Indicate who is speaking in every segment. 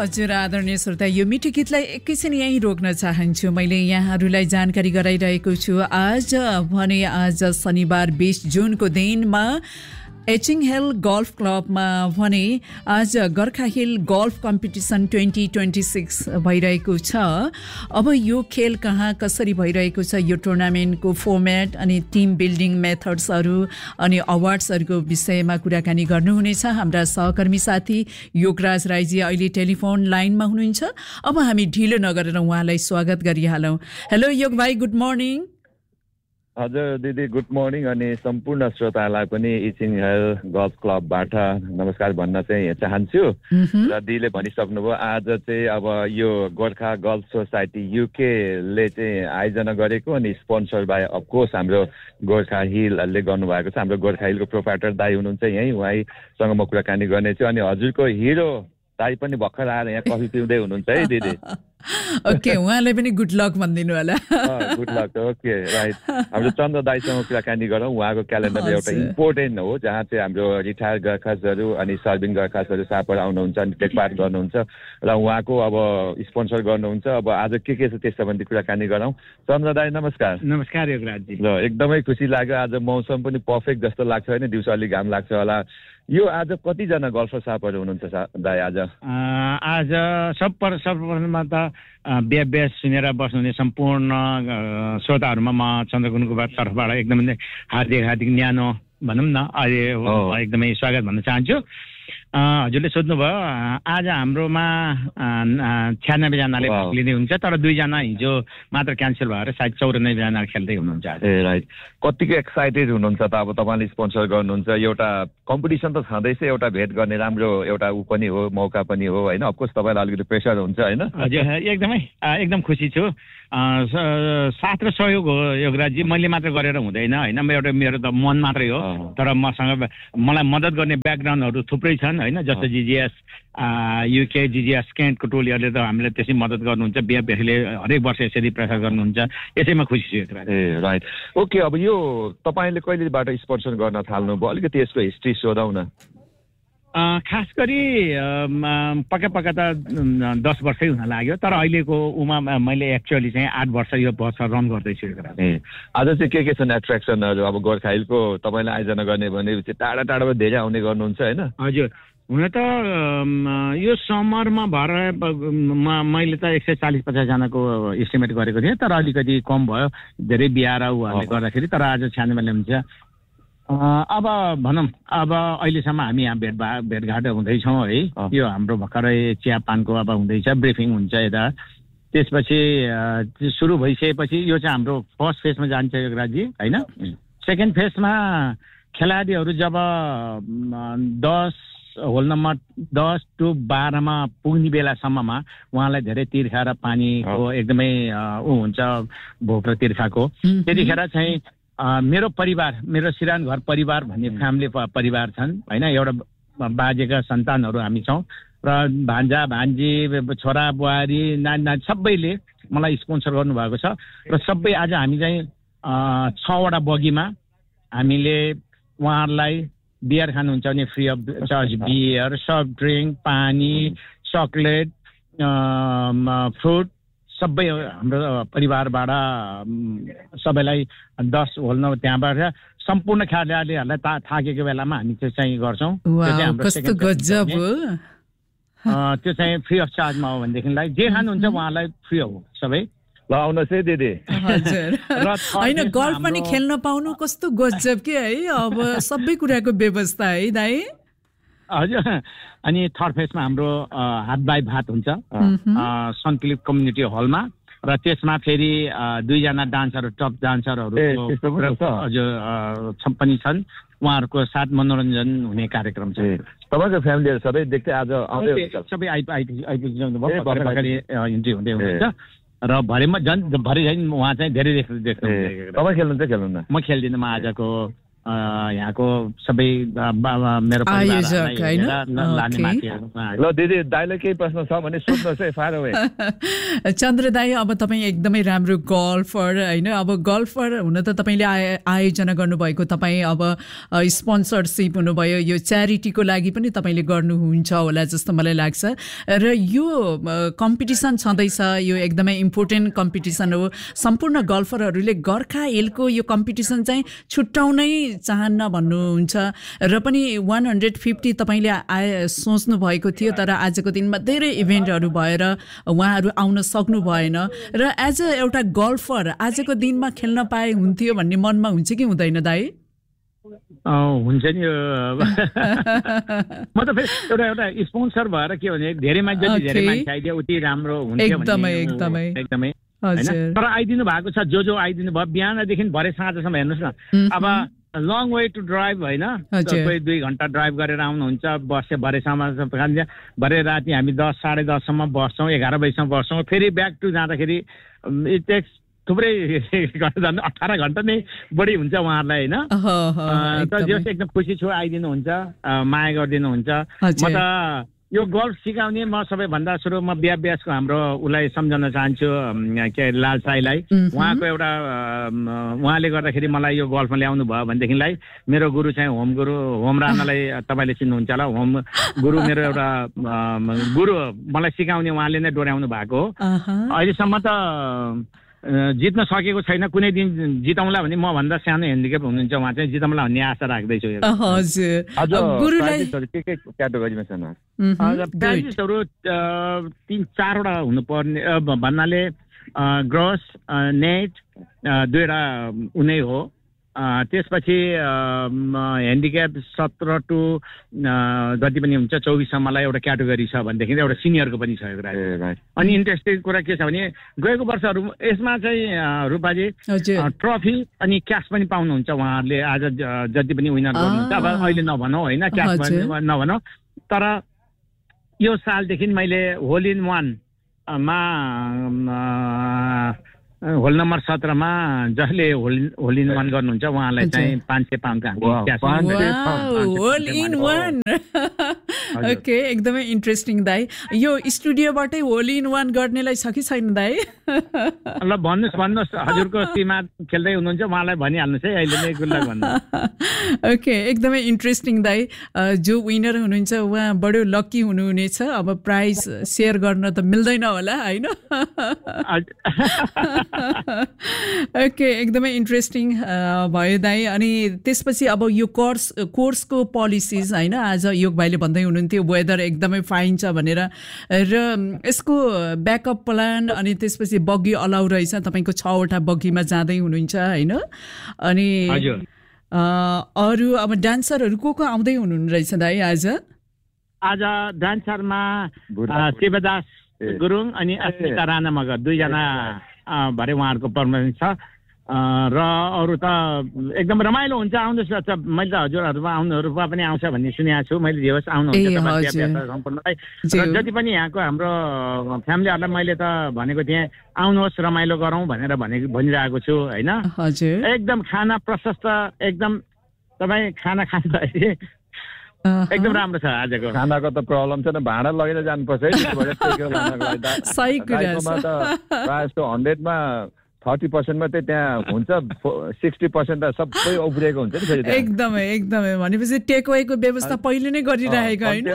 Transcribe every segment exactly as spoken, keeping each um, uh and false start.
Speaker 1: हजुर आदरणीय श्रोता, यो मिठो गीतलाई एकैछिन यहीँ रोक्न चाहन्छु। मैले यहाँहरूलाई जानकारी गराइरहेको छु। आज भने आज शनिबार बीस जुनको दिनमा एचिङ हिल गल्फ क्लबमा भने आज Gorkha hill golf competition twenty twenty six भइरहेको छ। अब यो खेल कहाँ कसरी भइरहेको छ, यो टुर्नामेन्टको फर्मेट अनि टिम बिल्डिङ मेथड्सहरू अनि अवार्ड्सहरूको विषयमा कुराकानी गर्नुहुनेछ हाम्रा सहकर्मी साथी योगराज राईजी अहिले टेलिफोन लाइनमा हुनुहुन्छ। अब हामी ढिलो नगरेर उहाँलाई स्वागत गरिहालौँ। हेलो योग भाइ, गुड मर्निङ।
Speaker 2: हजुर दिदी, गुड मर्निङ। अनि सम्पूर्ण श्रोतालाई पनि इचिङ हिल गल्फ क्लबबाट नमस्कार भन्न चाहिँ चाहन्छु। र दिदीले भनिसक्नुभयो, आज चाहिँ अब यो गोर्खा गल्फ सोसाइटी युकेले चाहिँ आयोजना गरेको अनि स्पोन्सर बाई अफकोर्स हाम्रो गोर्खा हिलले गर्नुभएको छ। हाम्रो गोर्खा हिलको प्रोप्राइटर दाई हुनुहुन्छ यहीँ, उहाँसँग म कुराकानी गर्नेछु। अनि हजुरको हिरो दाई पनि भर्खर आएर यहाँ कफी पिउँदै हुनुहुन्छ है दिदी।
Speaker 1: ओके, उहाँलाई पनि गुड लक भनिदिनु होला।
Speaker 2: Good lock. Okay, right. हाम्रो चन्द्र दाईसँग कुराकानी गरौँ। उहाँको क्यालेन्डर एउटा इम्पोर्टेन्ट हो, जहाँ चाहिँ हाम्रो रिटायर गोर्खासहरू अनि सर्भिङ गोर्खासहरू सापर आउनुहुन्छ अनि टेकपार्ट गर्नुहुन्छ र उहाँको अब स्पोन्सर गर्नुहुन्छ। अब आज के के छ त्यस सम्बन्धी कुराकानी गरौँ। चन्द्र दाई नमस्कार।
Speaker 3: नमस्कार योगराजजी।
Speaker 2: ल, एकदमै खुसी लाग्यो। आज मौसम पनि पर्फेक्ट जस्तो लाग्छ होइन, दिउँसो अलिक घाम लाग्छ होला। यो आज कतिजना गल्फर सापहरू हुनुहुन्छ दाई आज?
Speaker 3: आज सब पर सर्वप्रथममा त व्यास सुनेर बस्नुहुने सम्पूर्ण श्रोताहरूमा म चन्द्रकुनको तर्फबाट एकदमै हार्दिक हार्दिक न्यानो भनौँ न अहिले एकदमै स्वागत भन्न चाहन्छु। हजुरले सोध्नुभयो, आज हाम्रोमा छ्यानब्बे जनाले भाग लिँदै हुन्छ, तर दुईजना हिजो मात्र क्यान्सल भएर सायद चौरानब्बे जना खेल्दै हुनुहुन्छ।
Speaker 2: ए राइट। कतिको एक्साइटेड हुनुहुन्छ त? अब तपाईँले स्पोन्सर गर्नुहुन्छ, एउटा कम्पिटिसन त छँदैछ, एउटा भेट गर्ने राम्रो एउटा ऊ पनि हो, मौका पनि हो होइन। अफकोर्स तपाईँलाई अलिकति प्रेसर हुन्छ होइन?
Speaker 3: हजुर, एकदमै एकदम खुसी छु। साथ र सहयोग हो योगराजजी, मैले मात्र गरेर हुँदैन होइन। म एउटा मेरो त मन मात्रै हो, तर मसँग मलाई मद्दत गर्ने ब्याकग्राउन्डहरू थुप्रै छन् होइन। जस्तो जिजिएस युके, जिजिएस केन्टको टोलीहरूले त हामीलाई त्यसै मद्दत गर्नुहुन्छ। बिएफएफले हरेक वर्ष यसरी प्रचार गर्नुहुन्छ, यसैमा खुसी छु योगराज।
Speaker 2: ए राइट। ओके, अब यो तपाईँले कहिलेबाट स्पोन्सर गर्न थाल्नुभयो, अलिकति यसको हिस्ट्री सोधौँ न।
Speaker 3: खास गरी पक्का पक्का त दस वर्षै हुन लाग्यो, तर अहिलेको उमा मैले एक्चुअली चाहिँ आठ वर्ष यो वर्ष रन गर्दैछु।
Speaker 2: ए आज चाहिँ के के छन् एट्र्याक्सनहरू? अब गोर्खा हिलको तपाईँले आयोजना गर्ने भने चाहिँ टाढा टाढाबाट धेरै आउने गर्नुहुन्छ होइन?
Speaker 3: हजुर, हुन त यो समरमा भएर मैले त एक सय चालिस पचासजनाको इस्टिमेट गरेको थिएँ, तर अलिकति कम भयो, धेरै बिहा र उहाँले गर्दाखेरि। तर आज छ्यानब्बे हुन्छ। अब भनौँ, अब अहिलेसम्म हामी यहाँ भेट भेटघाट हुँदैछौँ है। यो हाम्रो भर्खरै चियापानको अब हुँदैछ, ब्रिफिङ हुन्छ यता। त्यसपछि सुरु भइसकेपछि यो चाहिँ हाम्रो फर्स्ट फेजमा जान्छ योगराजजी होइन। सेकेन्ड फेजमा खेलाडीहरू जब दस होल नम्बर दस टु बाह्रमा पुग्ने बेलासम्ममा उहाँलाई धेरै तिर्खा र पानीको एकदमै ऊ हुन्छ, भोक र तिर्खाको। त्यतिखेर चाहिँ मेरो परिवार, मेरो सिरान घर परिवार भन्ने फ्यामिली परिवार छन् होइन। एउटा बाजेका सन्तानहरू हामी छौँ र भान्जा भान्जी, छोरा बुहारी, नानी नानी सबैले मलाई स्पोन्सर गर्नुभएको छ। र सबै आज हामी चाहिँ छवटा बगीमा हामीले उहाँहरूलाई बियर खानुहुन्छ भने free of charge beer, soft drink, पानी, चक्लेट, फ्रुट सबै हाम्रो परिवारबाट सबैलाई दस होल्न त्यहाँबाट सम्पूर्ण खेलाडीहरूलाई था थाकेको बेलामा हामी त्यो चाहिँ गर्छौँ। त्यो चाहिँ फ्री अफ चार्जमा हो भनेदेखिलाई जे खानुहुन्छ उहाँलाई फ्री हो सबै।
Speaker 2: ल आउनुहोस् है दिदी।
Speaker 1: होइन, गल्फ पनि खेल्न पाउनु कस्तो गजब के है, अब सबै कुराको व्यवस्था है दाइ।
Speaker 3: हजुर, अनि थर्ड फेजमा हाम्रो हात बाई भात हुन्छ सन्तुलित कम्युनिटी हलमा, र त्यसमा फेरि दुईजना डान्सर, टप डान्सरहरू हजुर पनि छन्, उहाँहरूको साथ मनोरञ्जन हुने कार्यक्रम छ।
Speaker 2: तपाईँको फ्यामिलीहरू सबै देख्दै आज
Speaker 3: सबै आइपुगिसक्नु भयो, इन्ट्री हुँदै हुनुहुन्छ। र भरेमा झन् भरे झन् उहाँ चाहिँ धेरै देख्नु देख्नु।
Speaker 2: तपाईँ खेल्नुहुन्छ खेल्नुहुन्न?
Speaker 3: म खेल्दिनँ, म आजको यहाँको सबै मेरो
Speaker 1: आयोजक हैन
Speaker 2: ल दिदी दाइले केही प्रश्न छ भने सोध्नुहोस् है फार अवे
Speaker 1: चन्द्र दाइ अब तपाईँ एकदमै राम्रो गल्फर हैन अब गल्फर हुन त तपाईँले आयोजना गर्नुभएको तपाईँ अब स्पोन्सरसिप हुनुभयो यो च्यारिटीको लागि पनि तपाईँले गर्नुहुन्छ होला जस्तो मलाई लाग्छ र यो कम्पिटिसन छँदैछ यो एकदमै इम्पोर्टेन्ट कम्पिटिसन हो सम्पूर्ण गल्फरहरूले गोर्खा हेलको यो कम्पिटिसन चाहिँ छुट्याउनै चाहन्न भन्नुहुन्छ र पनि one hundred fifty तपाईले आए सोच्नु भएको थियो तर आजको दिनमा धेरै इभेन्टहरू भएर उहाँहरू आउन सक्नु भएन र एज अ एउटा गल्फर आजको दिनमा खेल्न पाए हुन्थ्यो भन्ने मनमा हुन्छ कि हुँदैन दाइ
Speaker 3: हुन्छ नि म त फेरि एउटा एउटा स्पोन्सर भएर के भने धेरै मान्छे जति धेरै मान्छे आइदियो उति राम्रो हुन्थ्यो
Speaker 1: एकदमै एकदमै
Speaker 3: एकदमै तर आइदिनु भएको छ जो जो आइदिनु भयो बिहानदेखि भरे साँझसम्म हेर्नुहोस् न अब लङ वे टु ड्राइभ होइन कोही दुई घन्टा ड्राइभ गरेर आउनुहुन्छ बसे भरेसम्म भरे राति हामी दस साढे दससम्म बस्छौँ एघार बजीसम्म बस्छौँ फेरि ब्याक टु जाँदाखेरि इट टेक्स थुप्रै झन् अठार घन्टा नै बढी हुन्छ उहाँहरूलाई होइन तर जस एकदम खुसी छु आइदिनुहुन्छ माया गरिदिनुहुन्छ म त यो गल्फ सिकाउने म सबैभन्दा सुरु म बिहा ब्यासको हाम्रो उसलाई सम्झाउन चाहन्छु के लाल साईलाई उहाँको एउटा उहाँले गर्दाखेरि मलाई यो गल्फमा ल्याउनु भयो भनेदेखिलाई मेरो गुरु चाहिँ होम गुरु होम राणालाई तपाईँले चिन्नुहुन्छ होला होम गुरु मेरो एउटा गुरु मलाई सिकाउने उहाँले नै डोर्याउनु भएको हो अहिलेसम्म त जित्न सकेको छैन कुनै दिन जिताउँला भने म भन्दा सानो ह्यान्डिक्याप हुनुहुन्छ उहाँ चाहिँ जिताउँला भन्ने आशा राख्दैछु प्राइजेसहरू तिन चारवटा हुनुपर्ने भन्नाले ग्रस नेट दुईवटा उनै हो त्यसपछि ह्यान्डिक्याप सत्र टु जति पनि हुन्छ चौबिससम्मलाई एउटा क्याटेगोरी छ भनेदेखि एउटा सिनियरको पनि छ एउटा अनि इन्ट्रेस्टिङ कुरा के छ भने गएको वर्षहरू यसमा चाहिँ रूपाजी ट्रफी अनि क्यास पनि पाउनुहुन्छ उहाँहरूले आज जति पनि विनर गर्नुहुन्छ अब अहिले नभनौँ होइन क्यास नभनौँ तर यो सालदेखि मैले होल इन वानमा होल नम्बर सत्रमा जसले होल होल इन वान गर्नुहुन्छ उहाँलाई चाहिँ पाँच सय पाउन्डको
Speaker 1: होल इन वान ओके एकदमै इन्ट्रेस्टिङ दाइ यो स्टुडियोबाटै होल इन वान गर्नेलाई छ कि छैन दाइ
Speaker 3: ल भन्नुहोस् भन्नुहोस् हजुरको सीमा खेल्दै हुनुहुन्छ उहाँलाई भनिहाल्नुहोस् है अहिले नै गुल्ला भन्नु
Speaker 1: ओके एकदमै इन्ट्रेस्टिङ दाइ जो विनर हुनुहुन्छ उहाँ बडो लकी हुनुहुनेछ अब प्राइज सेयर गर्न त मिल्दैन होला होइन ओके एकदमै इन्ट्रेस्टिङ भयो दाइ अनि त्यसपछि अब यो कोर्स कोर्सको पोलिसिज होइन आज योग भाइले भन्दै हुनुहुन्थ्यो वेदर एकदमै फाइन छ भनेर र यसको ब्याकअप प्लान अनि त्यसपछि बग्गी अलाउ रहेछ तपाईँको छवटा बग्गीमा जाँदै हुनुहुन्छ होइन अनि अरू अब डान्सरहरू को को आउँदै हुनुहुन्छ रहेछ दाइ आज
Speaker 3: आज डान्सरमा शिवदास गुरुङ अनि अस्मिता राणा मगर दुईजना भरे उहाँहरूको पर्फर्मेन्स छ र अरू त एकदम रमाइलो हुन्छ आउनुहोस् मैले त हजुरहरूमा आउनुहरूमा पनि आउँछ भन्ने सुनेको छु मैले जे होस् आउनुहुन्छ सम्पूर्णलाई जति पनि यहाँको हाम्रो फ्यामिलीहरूलाई मैले त भनेको थिएँ आउनुहोस् रमाइलो गरौँ भनेर भनेको भनिरहेको छु होइन एकदम खाना प्रशस्त एकदम तपाईँ खाना खानु एकदम राम्रो छ आजको
Speaker 2: खानाको त प्रब्लम छैन भाडा लगेर जानुपर्छ है
Speaker 1: सही कुरा छ
Speaker 2: प्रायः जस्तो हन्ड्रेडमा थर्टी पर्सेन्टमा चाहिँ त्यहाँ हुन्छ सिक्सटी पर्सेन्ट त सबै उब्रिएको हुन्छ नि फेरि
Speaker 1: एकदमै एकदमै भनेपछि टेक अवेको व्यवस्था पहिले नै गरिरहेको होइन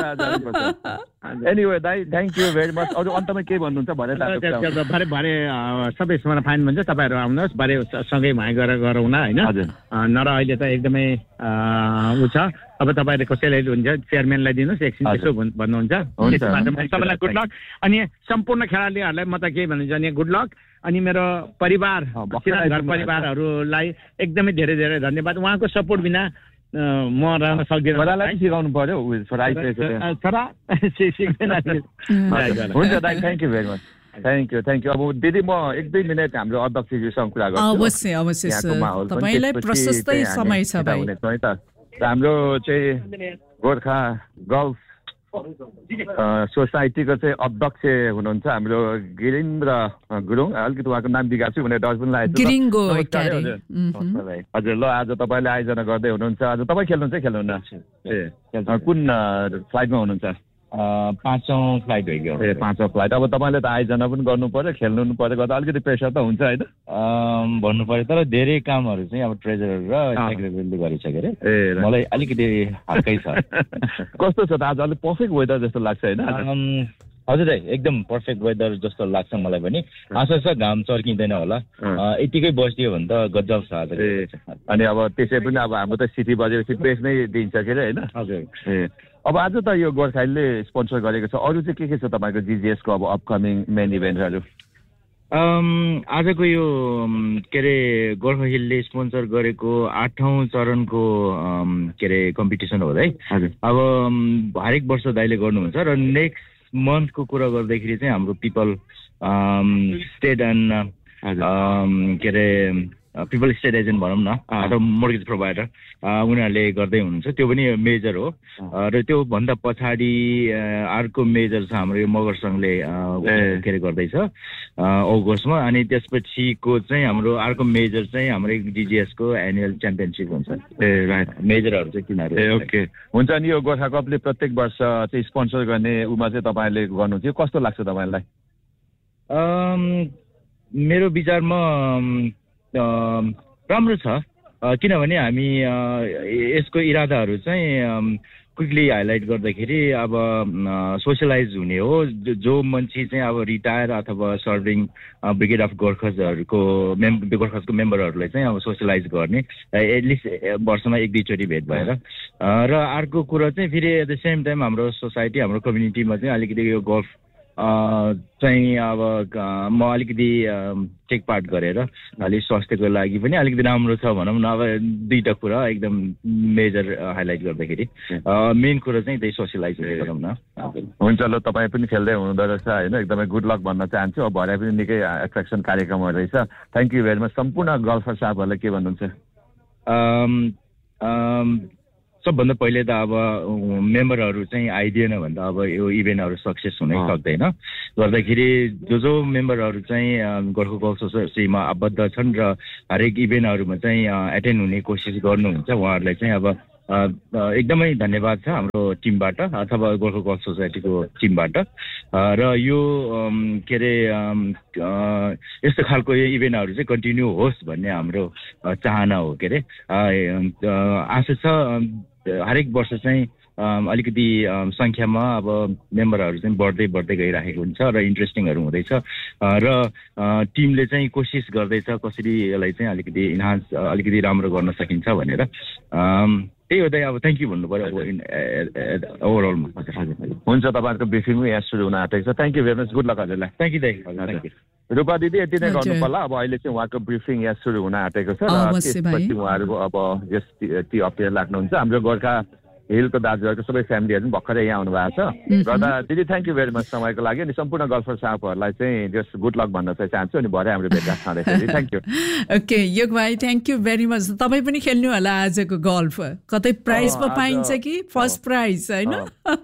Speaker 2: एनिवे दाइ थ्याङ्क यू भेरी मच अरू अन्तमा केही भन्नुहुन्छ भने
Speaker 3: भरे भरे सबै समय फाइन भन्छ तपाईँहरू आउनुहोस् भरे सँगै भाइ गरेर गरौँ न होइन नर अहिले त एकदमै ऊ छ अब तपाईँले कसैलाई हुन्छ चेयरम्यानलाई दिनुहोस् एकछिन त्यसो भन्नुहुन्छ तपाईँलाई गुड लक अनि सम्पूर्ण खेलाडीहरूलाई म त के भन्नुहुन्छ भने गुड लक अनि मेरो परिवार घर परिवारहरूलाई एकदमै धेरै धेरै धन्यवाद उहाँको सपोर्ट बिना म रहन सक्दिनँ
Speaker 2: सिकाउनु पर्यो
Speaker 3: छोरा सिक्दैन
Speaker 2: हुन्छ दाइ thank you very much thank you thank you अब दिदी म एक दुई मिनट हाम्रो अध्यक्षज्यूसँग कुरा गर्छु
Speaker 1: अवश्य अवश्य तपाईँलाई प्रशस्तै समय छ भाइ
Speaker 2: हाम्रो चाहिँ गोर्खा गल्फ सोसाइटीको चाहिँ अध्यक्ष हुनुहुन्छ हाम्रो गिरिन्द्र गुरुङ। अलिकति उहाँको नाम बिगार्छु भनेर डर पनि लागेको हजुर। ल आज तपाईँले आयोजना गर्दै हुनुहुन्छ, आज तपाईँ खेल्नुहुन्छ कि खेल्नुहुन्न? ए कुन फ्लाइटमा हुनुहुन्छ?
Speaker 4: पाँचौँ फ्लाइट हो कि?
Speaker 2: ए पाँचौँ फ्लाइट। अब तपाईँले त आयोजना पनि गर्नु पर्यो, खेल्नु पर्यो, गर्दा अलिकति प्रेसर त हुन्छ होइन?
Speaker 4: भन्नु पर्यो, तर धेरै कामहरू चाहिँ अब ट्रेजरर र सेक्रेटरीले गरिसक्यो अरे।
Speaker 2: ए
Speaker 4: मलाई अलिकति हल्कै छ।
Speaker 2: कस्तो छ त आज? अलिक पर्फेक्ट वेदर जस्तो लाग्छ होइन?
Speaker 4: हजुर दाइ, एकदम पर्फेक्ट वेदर जस्तो लाग्छ मलाई पनि। आशा छ घाम चर्किँदैन होला, यतिकै बसिदियो भने त गजब छ आज।
Speaker 2: अनि अब त्यसै पनि अब हाम्रो त सिटी बजेपछि प्रेस नै दिन्छ के अरे होइन?
Speaker 4: हजुर।
Speaker 2: ए अब आज त यो गोर्खालीले स्पोन्सर गरेको छ, अरू चाहिँ के के छ तपाईँको जिजिएसको अब अपकमिङ मेन इभेन्टहरू?
Speaker 4: आजको यो के अरे गोर्खा हिलले स्पोन्सर गरेको आठौँ चरणको के अरे कम्पिटिसन हो है। अब हरेक वर्ष दाइले गर्नुहुन्छ र नेक्स्ट मन्थको कुरा गर्दाखेरि चाहिँ हाम्रो पिपल स्टेट एन्ड के अरे पिपल स्टेट एजेन्ट भनौँ न, अथवा मोर्गेज प्रोभाइडर उनीहरूले गर्दै हुनुहुन्छ, त्यो पनि मेजर हो। र त्योभन्दा पछाडि अर्को मेजर छ हाम्रो यो मगर सङ्घले के अरे गर्दैछ अगस्तमा, अनि त्यसपछिको चाहिँ हाम्रो अर्को मेजर चाहिँ हाम्रो डिजिएसको एनुअल च्याम्पियनसिप हुन्छ।
Speaker 2: ए राइट,
Speaker 4: मेजरहरू चाहिँ तिनीहरू।
Speaker 2: ए ओके हुन्छ। अनि यो गोर्खा कपले प्रत्येक वर्ष चाहिँ स्पोन्सर गर्ने उमा चाहिँ तपाईँले गर्नुहुन्छ, कस्तो लाग्छ तपाईँलाई?
Speaker 4: मेरो विचारमा राम्रो छ, किनभने हामी यसको इरादाहरू चाहिँ क्विकली हाइलाइट गर्दाखेरि अब सोसियलाइज हुने हो। जो मान्छे चाहिँ अब रिटायर अथवा सर्भिङ ब्रिगेड अफ गोर्खाजहरूको मेम गोर्खाजको मेम्बरहरूलाई चाहिँ अब सोसियलाइज गर्ने, एटलिस्ट वर्षमा एक दुईचोटि भेट भएर। र अर्को कुरा चाहिँ फेरि एट द सेम टाइम हाम्रो सोसाइटी हाम्रो कम्युनिटीमा चाहिँ अलिकति यो गोल्फ चाहिँ अब म अलिकति टेक पार्ट गरेर अलिक स्वास्थ्यको लागि पनि अलिकति राम्रो छ भनौँ न। अब दुईवटा कुरा एकदम मेजर हाइलाइट गर्दाखेरि मेन कुरा चाहिँ त्यही सोसियलाइज गरौँ न।
Speaker 2: हुन्छ, ल तपाईँ पनि खेल्दै हुँदो रहेछ होइन, एकदमै गुड लक भन्न चाहन्छु। अब भरे पनि निकै एट्र्याक्सन कार्यक्रमहरू रहेछ। Thank you very much. सम्पूर्ण गल्फर साहबहरूलाई के भन्नुहुन्छ? सबभन्दा पहिले त अब मेम्बरहरू चाहिँ आइदिएन भने त अब यो इभेन्टहरू सक्सेस हुनै सक्दैन। गर्दाखेरि जो जो मेम्बरहरू चाहिँ गोर्खा गल्फ सोसाइटीमा आबद्ध छन् र हरेक इभेन्टहरूमा चाहिँ एटेन्ड हुने कोसिस गर्नुहुन्छ, उहाँहरूलाई चाहिँ अब एकदमै धन्यवाद छ हाम्रो टिमबाट अथवा गोर्खा गल्फ सोसाइटीको टिमबाट। र यो के अरे यस्तो खालको यो इभेन्टहरू चाहिँ कन्टिन्यू होस् भन्ने हाम्रो चाहना हो। के अरे आशा छ हरेक वर्ष चाहिँ अलिकति सङ्ख्यामा अब मेम्बरहरू चाहिँ बढ्दै बढ्दै गइरहेको हुन्छ र इन्ट्रेस्टिङहरू हुँदैछ र टिमले चाहिँ कोसिस गर्दैछ कसरी यसलाई चाहिँ अलिकति इन्हान्स अलिकति राम्रो गर्न सकिन्छ भनेर। त्यही हो दाइ, अब थ्याङ्क यू भन्नु पऱ्यो ओभरअलमा। हुन्छ, तपाईँहरूको ब्रिफिङ यहाँ सुरु हुन आँटेको छ। Thank you very much, good lock हजुरलाई।
Speaker 4: थ्याङ्क यू दाइ। थ्याङ्क यू
Speaker 2: रूपा दिदी, यति नै गर्नु पर्ला। अब अहिले चाहिँ उहाँको ब्रिफिङ यहाँ सुरु हुन आँटेको छ र त्यसपछि उहाँहरू अब यस टी अफियर लाग्नुहुन्छ। हाम्रो गोर्खा हिलको दाजुहरूको सबै फ्यामिलीहरू पनि भर्खरै यहाँ आउनु भएको छ। गर्दा दिदी थ्याङ्क यू भेरी मच समयको लागि। अनि सम्पूर्ण गल्फर साहबहरूलाई चाहिँ जस्ट गुड लक भन्न चाहिँ चाहन्छु। अनि भरे हाम्रो भेटघाट छँदैछ। Thank you.
Speaker 1: ओके योग भाइ, थ्याङ्क यू भेरी मच। तपाईँ पनि खेल्नु होला आजको गल्फ, कतै प्राइज पो पाइन्छ कि फर्स्ट प्राइज होइन?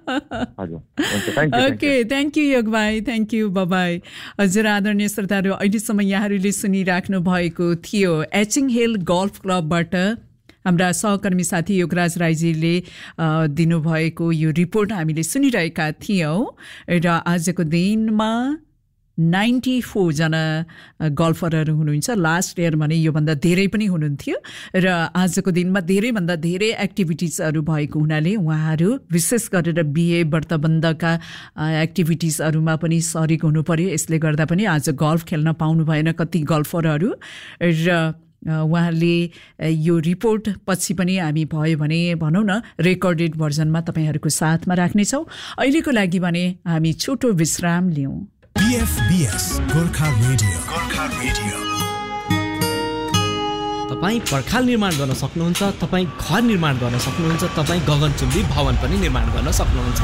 Speaker 1: ओके थ्याङ्क यू योग भाइ, थ्याङ्क यू, बाइ बाइ। हजुर आदरणीय श्रोताहरू, अहिलेसम्म यहाँहरूले सुनिराख्नु भएको थियो एचिङ हिल गल्फ क्लबबाट हाम्रा सहकर्मी साथी योगराज राईजीले दिनुभएको यो रिपोर्ट हामीले सुनिरहेका थियौँ। र आजको दिनमा नाइन्टी फोरजना गल्फरहरू हुनुहुन्छ। लास्ट इयर भने योभन्दा धेरै पनि हुनुहुन्थ्यो र आजको दिनमा धेरैभन्दा धेरै एक्टिभिटिजहरू भएको हुनाले उहाँहरू विशेष गरेर बिहे व्रतबन्धका एक्टिभिटिजहरूमा पनि सरिक हुनु पर्यो। यसले गर्दा पनि आज गल्फ खेल्न पाउनु भएन कति गल्फरहरू। र उहाँले यो रिपोर्ट पछि पनि हामी भयो भने भनौँ न रेकर्डेड भर्जनमा तपाईँहरूको साथमा राख्नेछौँ। अहिलेको लागि भने हामी छोटो विश्राम लियौँ।
Speaker 5: तपाईँ पर्खाल निर्माण गर्न सक्नुहुन्छ, तपाईँ घर निर्माण गर्न सक्नुहुन्छ, तपाईँ गगनचुम्बी भवन पनि निर्माण गर्न सक्नुहुन्छ।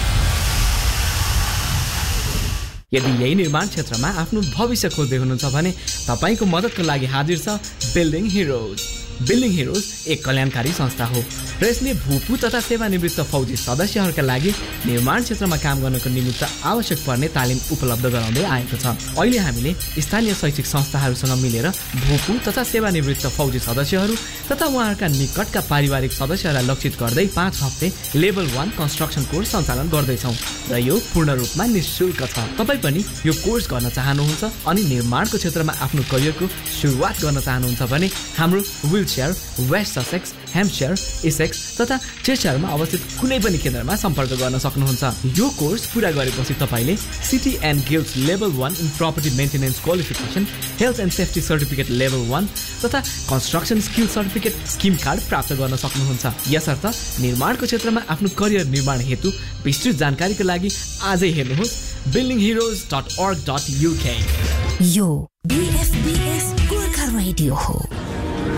Speaker 5: यदि यही निर्माण क्षेत्रमा आफ्नो भविष्य खोज्दै हुनुहुन्छ भने तपाईँको मद्दतको लागि हाजिर छ बिल्डिङ हिरोज। बिल्डिङ हिरोज एक कल्याणकारी संस्था हो र यसले भूपू तथा सेवानिवृत्त फौजी सदस्यहरूका लागि निर्माण क्षेत्रमा काम गर्नको निमित्त आवश्यक पर्ने तालिम उपलब्ध गराउँदै आएको छ। अहिले हामीले स्थानीय शैक्षिक संस्थाहरूसँग मिलेर भूपू तथा सेवानिवृत्त फौजी सदस्यहरू तथा उहाँहरूका निकटका पारिवारिक सदस्यहरूलाई लक्षित गर्दै पाँच हप्ते लेभल वान कन्स्ट्रक्सन कोर्स सञ्चालन गर्दैछौँ र यो पूर्ण रूपमा निःशुल्क छ। तपाईँ पनि यो कोर्स गर्न चाहनुहुन्छ अनि निर्माणको क्षेत्रमा आफ्नो करियरको सुरुवात गर्न चाहनुहुन्छ भने हाम्रो wheelchair, West Sussex, Hampshire, Essex तथा चेस्टरमा अवस्थित कुनै पनि केन्द्रमा सम्पर्क गर्न सक्नुहुन्छ। यो कोर्स पुरा गरेपछि तपाईँले city and guilds level one in property maintenance qualification, health and safety certificate level one तथा construction skill certificate scheme card प्राप्त गर्न सक्नुहुन्छ। यसर्थ निर्माणको क्षेत्रमा आफ्नो करियर निर्माण हेतु विस्तृत जानकारीका लागि आजै हेर्नुहोस् बिल्डिङ हिरोज डट अर्ग डट युके।
Speaker 6: यो बीएफबीएस गोर्खा रेडियो हो।